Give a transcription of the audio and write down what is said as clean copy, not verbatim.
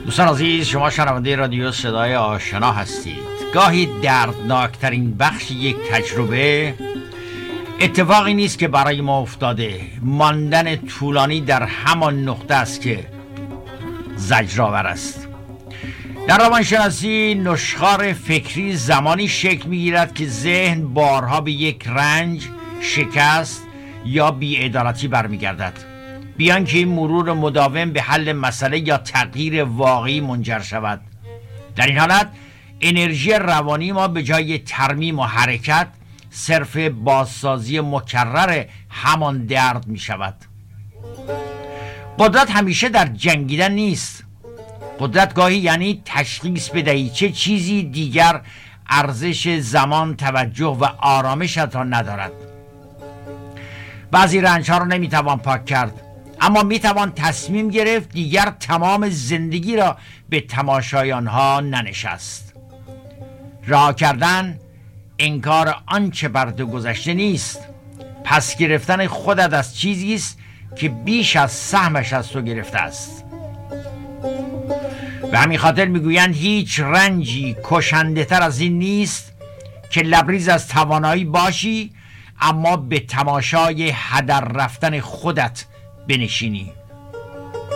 دوستان عزیز، شما شنونده رادیو صدای آشنا هستید. گاهی دردناکترین بخش یک تجربه اتفاقی نیست که برای ما افتاده، ماندن طولانی در همان نقطه است که زجرآور است. در روانشناسی نشخوار فکری زمانی شکل می‌گیرد که ذهن بارها به یک رنج، شکست یا بی‌عدالتی برمیگردد، بیان که این مرور مداوم به حل مسئله یا تغییر واقعی منجر شود. در این حالت انرژی روانی ما به جای ترمیم و حرکت صرف بازسازی مکرر همان درد می شود. قدرت همیشه در جنگیدن نیست. قدرت گاهی یعنی تشخیص بدهی چه چیزی دیگر ارزش زمان، توجه و آرامش تا ندارد. بعضی رنج‌ها را نمیتوان پاک کرد، اما میتوان تصمیم گرفت دیگر تمام زندگی را به تماشای آنها ننشست. رها کردن انکار آنچه بر تو گذشته نیست، پس گرفتن خودت از چیزی است که بیش از سهمش از تو گرفته است. به همین خاطر میگویند هیچ رنجی کشنده تر از این نیست که لبریز از توانایی باشی اما به تماشای هدر رفتن خودت بنشینی.